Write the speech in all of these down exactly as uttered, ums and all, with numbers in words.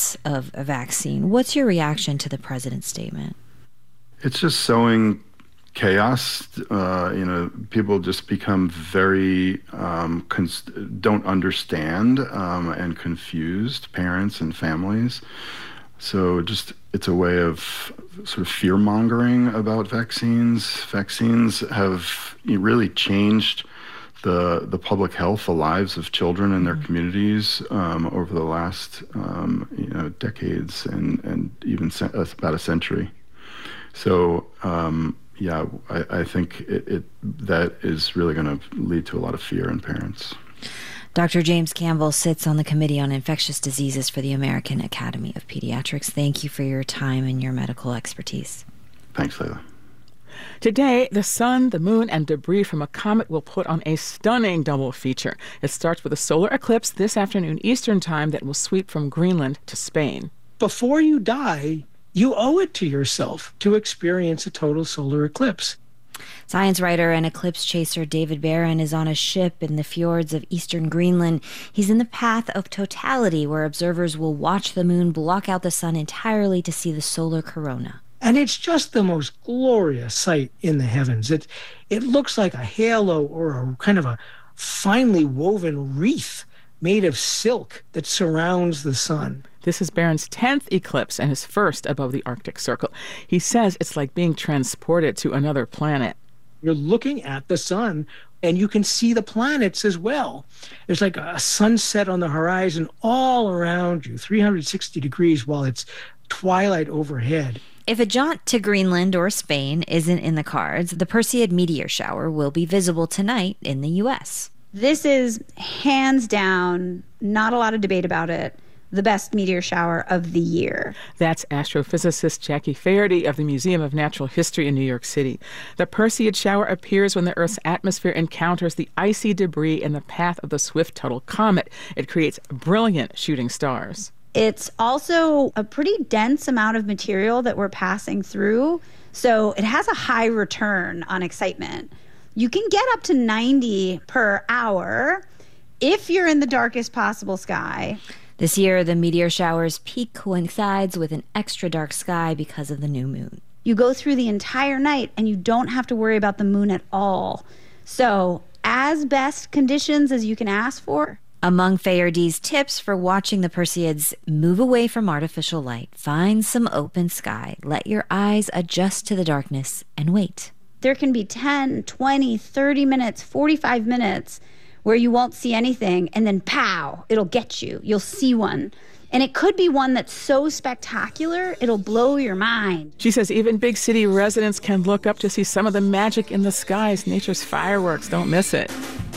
months of a vaccine. What's your reaction to the president's statement? It's just sowing chaos. Uh, you know, people just become very, um, cons- don't understand um, and confused, parents and families. So just, it's a way of sort of fear-mongering about vaccines. Vaccines have really changed the the public health, the lives of children and their mm-hmm. communities um, over the last um, you know decades and and even se- about a century. So um, yeah, I, I think it, it that is really going to lead to a lot of fear in parents. Doctor James Campbell sits on the Committee on Infectious Diseases for the American Academy of Pediatrics. Thank you for your time and your medical expertise. Thanks, Layla. Today, the sun, the moon, and debris from a comet will put on a stunning double feature. It starts with a solar eclipse this afternoon Eastern Time that will sweep from Greenland to Spain. Before you die, you owe it to yourself to experience a total solar eclipse. Science writer and eclipse chaser David Barron is on a ship in the fjords of eastern Greenland. He's in the path of totality, where observers will watch the moon block out the sun entirely to see the solar corona. And it's just the most glorious sight in the heavens. It, it looks like a halo or a kind of a finely woven wreath made of silk that surrounds the sun. This is Barron's tenth eclipse and his first above the Arctic Circle. He says it's like being transported to another planet. You're looking at the sun, and you can see the planets as well. There's like a sunset on the horizon all around you, three hundred sixty degrees, while it's twilight overhead. If a jaunt to Greenland or Spain isn't in the cards, the Perseid meteor shower will be visible tonight in the U S. This is hands down, not a lot of debate about it, the best meteor shower of the year. That's astrophysicist Jackie Faherty of the Museum of Natural History in New York City. The Perseid shower appears when the Earth's atmosphere encounters the icy debris in the path of the Swift-Tuttle comet. It creates brilliant shooting stars. It's also a pretty dense amount of material that we're passing through, so it has a high return on excitement. You can get up to ninety per hour if you're in the darkest possible sky. This year, the meteor shower's peak coincides with an extra dark sky because of the new moon. You go through the entire night and you don't have to worry about the moon at all. So, as best conditions as you can ask for. Among Faherty's tips for watching the Perseids, move away from artificial light, find some open sky, let your eyes adjust to the darkness, and wait. There can be ten, twenty, thirty minutes, forty-five minutes where you won't see anything, and then pow, it'll get you. You'll see one. And it could be one that's so spectacular, it'll blow your mind. She says even big city residents can look up to see some of the magic in the skies, nature's fireworks. Don't miss it.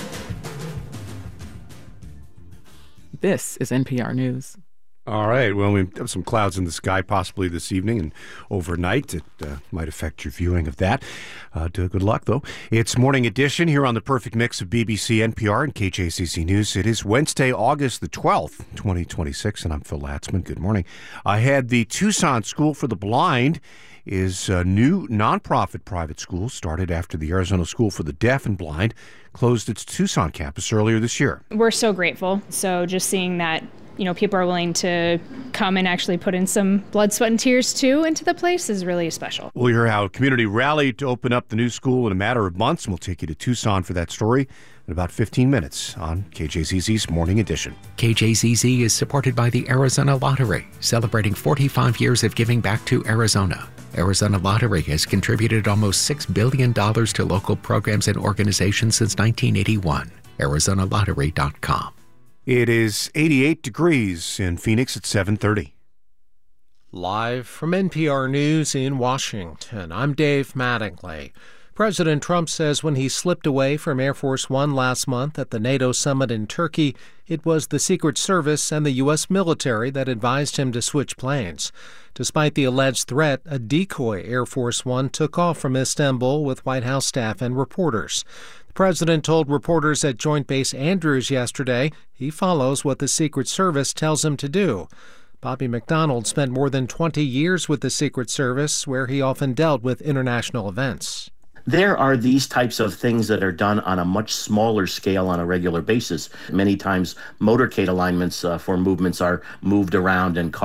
This is N P R News. All right. Well, we have some clouds in the sky possibly this evening and overnight. It uh, might affect your viewing of that. Uh, good luck, though. It's Morning Edition here on the Perfect Mix of B B C, N P R, and K J C C News. It is Wednesday, August the twelfth, twenty twenty-six, and I'm Phil Latzman. Good morning. I had the Tucson School for the Blind is a new nonprofit private school started after the Arizona School for the Deaf and Blind closed its Tucson campus earlier this year. We're so grateful. So just seeing that, you know, people are willing to come and actually put in some blood, sweat, and tears, too, into the place is really special. We'll hear how a community rallied to open up the new school in a matter of months, and we'll take you to Tucson for that story in about fifteen minutes on K J Z Z's Morning Edition. K J Z Z is supported by the Arizona Lottery, celebrating forty-five years of giving back to Arizona. Arizona Lottery has contributed almost six billion dollars to local programs and organizations since nineteen eighty-one. Arizona Lottery dot com. It is eighty-eight degrees in Phoenix at seven thirty. Live from N P R News in Washington, I'm Dave Mattingly. President Trump says when he slipped away from Air Force One last month at the NATO summit in Turkey, it was the Secret Service and the U S military that advised him to switch planes. Despite the alleged threat, a decoy Air Force One took off from Istanbul with White House staff and reporters. The president told reporters at Joint Base Andrews yesterday he follows what the Secret Service tells him to do. Bobby McDonald spent more than twenty years with the Secret Service, where he often dealt with international events. There are these types of things that are done on a much smaller scale on a regular basis. Many times motorcade alignments uh, for movements are moved around and